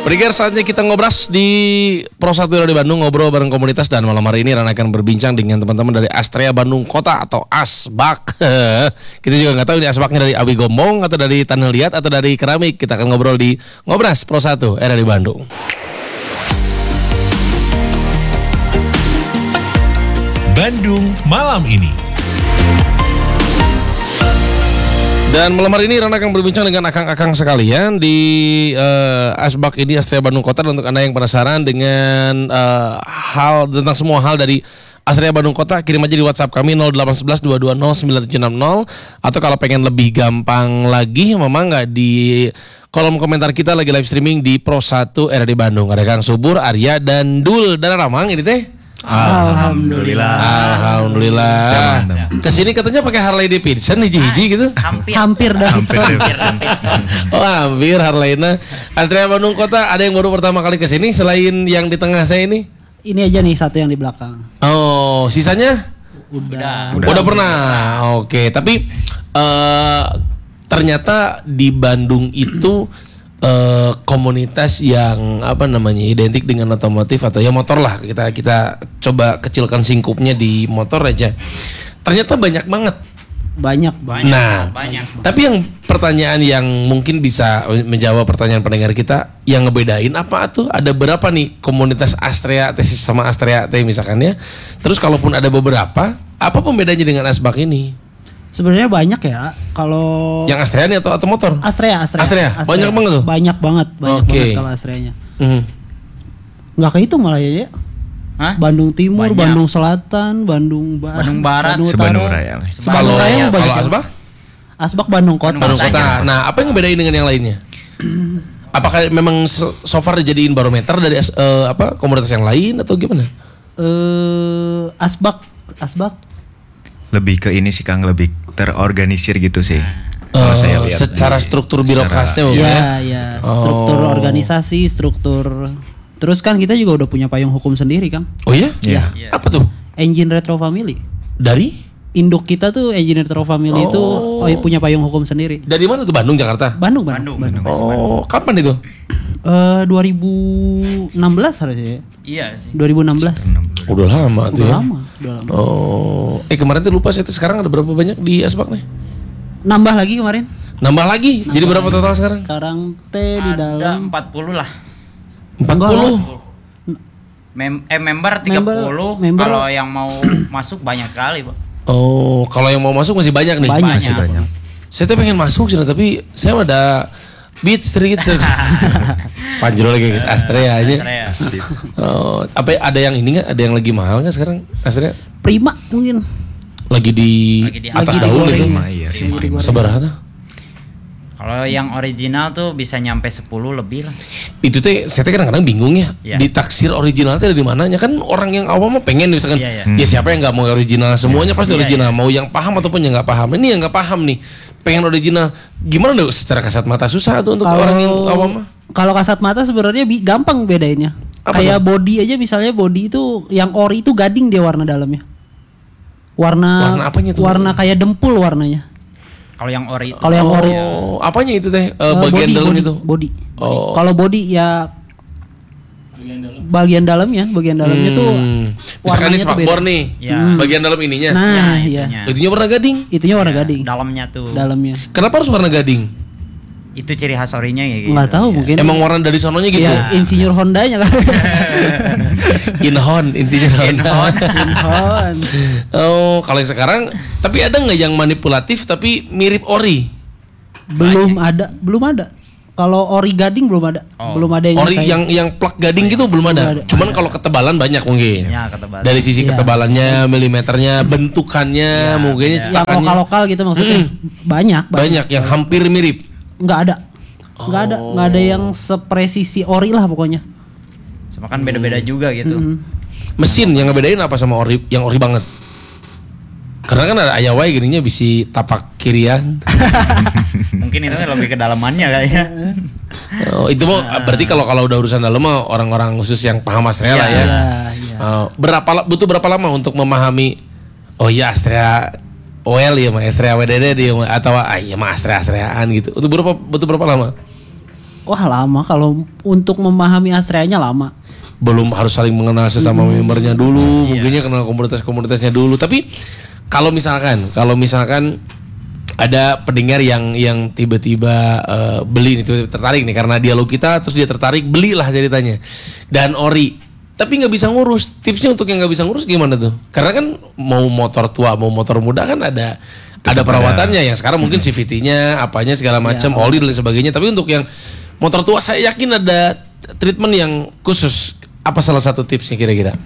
Pendengar, saatnya kita ngobras di Pro 1 Radio Bandung, ngobrol bareng komunitas, dan malam hari ini Rana akan berbincang dengan teman-teman dari Astrea Bandung Kota atau Asbak. Kita juga nggak tahu ini Asbaknya dari Abi Gombong atau dari Tanah Liat atau dari Keramik. Kita akan ngobrol di Ngobras Pro 1 Radio Bandung. Bandung malam ini. Dan malam hari ini Rana akan berbincang dengan akang-akang sekalian di Asbak ini, Astrea Bandung Kota. Dan untuk Anda yang penasaran dengan hal tentang semua hal dari Astrea Bandung Kota, kirim aja di WhatsApp kami 0811 220 9760. Atau kalau pengen lebih gampang lagi, memang nggak di kolom komentar kita lagi live streaming di Pro 1 RRD Bandung. Ada Kang Subur, Arya, dan Dul dan Ramang ini teh. Alhamdulillah. Kesini katanya pakai Harley Davidson hiji-hiji gitu. Hampir dah. Oh, hampir Harley-na. Astrea Bandung Kota, ada yang baru pertama kali kesini selain yang di tengah saya ini? Ini aja nih satu yang di belakang. Oh, sisanya? Udah Pernah. Oke, tapi ternyata di Bandung itu komunitas yang identik dengan otomotif atau ya motor lah, kita coba kecilkan singkupnya di motor aja. Ternyata banyak banget. Banyak. Tapi yang pertanyaan yang mungkin bisa menjawab pertanyaan pendengar kita, yang ngebedain apa tuh? Ada berapa nih komunitas Astrea T sama Astrea T misalkan ya? Terus kalaupun ada beberapa, apa pembedanya dengan Asbak ini? Sebenarnya banyak ya. Kalau yang Astrea nih atau motor? Astrea. Banyak banget tuh. Banyak banget kalau Astreanya. Nggak kehitung malah ya. Hah? Bandung Timur, Banyak. Bandung Selatan, Bandung Barat, Bandung Bandung Utara. Raya. Bandung Raya Kalau banyak. Asbak? Asbak Bandung Kota. Bandung Kota. Nah, apa yang ngebedain dengan yang lainnya? Apakah memang so far dijadiin barometer dari komunitas yang lain atau gimana? Asbak lebih ke ini sih Kang, lebih terorganisir gitu sih. Kalau saya lihat secara struktur birokrasnya mungkin ya. Ya, struktur organisasi, struktur. Terus kan kita juga udah punya payung hukum sendiri, Kang. Oh iya? Iya. Apa tuh? Engine Retro Family. Dari? Induk kita tuh Engine Retro Family itu punya payung hukum sendiri. Dari mana tuh? Bandung, Jakarta? Bandung. Oh, kapan itu? 2016 harusnya ya. Iya sih. 2016. Udah lama tuh ya. Udah lama. Oh, kemarin tuh lupa saya tuh, sekarang ada berapa banyak di Asbak nih? Nambah lagi kemarin. Nambah lagi. Jadi berapa total sekarang? Sekarang di dalam 40 lah. 40. Member 30. Member. Kalau yang mau masuk banyak sekali, Pak. Oh, kalau yang mau masuk masih banyak nih. masih banyak. Saya tuh pengen masuk sih, tapi saya ada Beat Street. Panjro lagi guys, Astrea aja. Oh, apa ada yang ini nggak? Ada yang lagi mahal nggak sekarang Astrea? Prima mungkin. Lagi di atas daun itu. Iya sih. Seberapa tuh? Kalau yang original tuh bisa nyampe 10 lebih lah. Itu teh saya kadang-kadang bingung ya. Iya. Ditaksir original teh dari mananya? Kan orang yang awam mah pengen misalkan Iya. ya siapa yang nggak mau original? Semuanya pasti original. Mau yang paham ataupun yang nggak paham. Ini yang nggak paham nih, pengen original. Gimana dong secara kasat mata? Susah tuh untuk orang yang awam mah. Kalau kasat mata sebenarnya gampang bedainnya. Apa Kayak tuh? body aja, misalnya body itu yang ori itu gading dia warna dalamnya. Warna apanya tuh? Warna kayak dempul warnanya. Kalau yang ori itu. Kalau yang ori Apanya itu teh? Bagian dalam itu. Body. Oh. Kalau body ya bagian dalamnya tuh misalkan ini warnanya tuh spakbor beda. nih. Ya. Bagian dalam ininya. Nah, itunya. iya. Itunya warna gading. Itunya warna gading. Dalamnya tuh. Dalamnya. Kenapa harus warna gading? Itu ciri khas orinya ya gitu. Nggak tahu mungkin. Emang warna dari sononya gitu. Ya, insinyur Hondanya kan. Insinyur Honda. Inhon. Oh, kalau yang sekarang, tapi ada nggak yang manipulatif tapi mirip ori? Belum ada. Kalau ori gading belum ada. Belum ada yang Ori yang plak gading gitu belum ada. Cuman kalau ketebalan banyak mungkin. Ya, ketebalan. Dari sisi Iya. ketebalannya, milimeternya, bentukannya, mungkin yang cetakannya. lokal gitu maksudnya. Banyak. Yang hampir mirip. Nggak ada yang sepresisi ori lah pokoknya. Sama kan beda-beda juga gitu. Mesin yang ngebedain apa sama ori yang ori banget? Karena kan ada ayawai gininya bisa tapak kirian. Mungkin itu lebih ke dalamannya kayaknya. Oh, itu mau berarti kalau udah urusan dalam mah orang-orang khusus yang paham Astrea lah ya. Iya. Butuh berapa lama untuk memahami? Oh iya, Astrea OL ya mah, Astrea WDD dia mah, atau iya mah Astrea-Astreaan gitu. Butuh berapa lama? Wah lama, kalau untuk memahami Astrea-nya lama. Belum harus saling mengenal sesama membernya dulu, mungkinnya kenal komunitas-komunitasnya dulu. Tapi kalau misalkan ada pendengar yang tiba-tiba beli nih, tiba-tiba tertarik nih karena dialog kita, terus dia tertarik, belilah ceritanya. Dan ori, tapi nggak bisa ngurus. Tipsnya untuk yang nggak bisa ngurus gimana tuh? Karena kan mau motor tua, mau motor muda kan ada perawatannya yang sekarang mungkin CVT-nya, apanya segala macam, oli dan sebagainya. Tapi untuk yang motor tua saya yakin ada treatment yang khusus. Apa salah satu tipsnya kira-kira?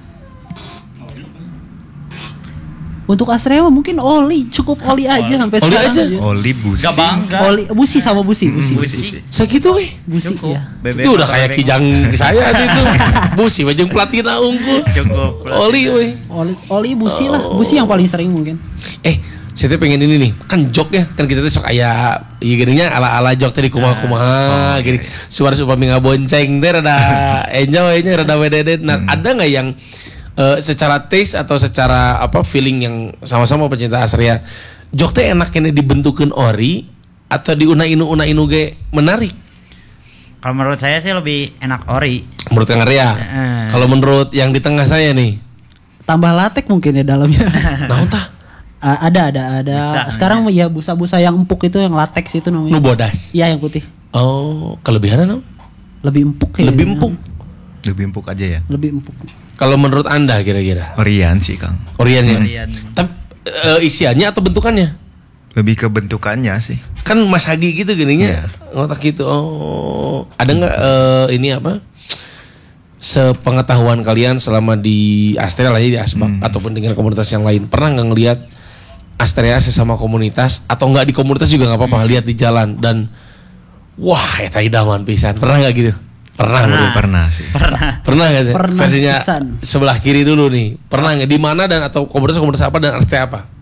Untuk Astrea mah mungkin oli, cukup oli aja sampai Oli sekarang aja? Oli busi. Gak bangga. Oli, busi sama busi. Segitu weh. Busi Cukup. ya. Itu udah kayak kijang saya itu. Busi wajeng platina unggul. Cukup. Oli weh. Oli busi lah, busi yang paling sering mungkin. Saya tuh pengen ini nih, kan jok ya, kan kita tuh sok aya, iya gininya ala jok tadi kumaha gini, suara upami ngabonceng teh rada enjoy-nya rada wededet. Nah, ada nggak yang secara taste atau secara apa feeling yang sama-sama pecinta Astrea, jok teh enaknya dibentukin ori atau diuna-inu ge menarik? Kalau menurut saya sih lebih enak ori. Menurut yang Arya, kalau menurut yang di tengah saya nih, Tambah latek mungkin ya dalamnya. nah entah. Ada. Bisa, Sekarang ya busa-busa yang empuk itu, yang latex itu Nu namanya. bodas. Iya yang putih. Oh, kelebihannya no? Lebih empuk ya. Lebih empuk. Lebih empuk aja ya. Lebih empuk. Kalau menurut Anda kira-kira? Orian sih Kang. Orian ya? Orian. Tapi isiannya atau bentukannya? Lebih ke bentukannya sih. Kan Mas Hagi gitu gininya, Iya. ngotak gitu. Oh, ada nggak ini apa? Sepengetahuan kalian selama di Astrea lah ya, di Asbak ataupun dengan komunitas yang lain, pernah nggak ngelihat Astrea sesama komunitas atau nggak di komunitas juga nggak apa-apa, lihat di jalan dan wah eta idaman pisan, pernah nggak gitu? Pernah sih. Pernah nggak sih? Pernah Versinya pisan. sebelah kiri dulu nih, pernah nggak di mana dan atau komunitas apa dan Astrea apa?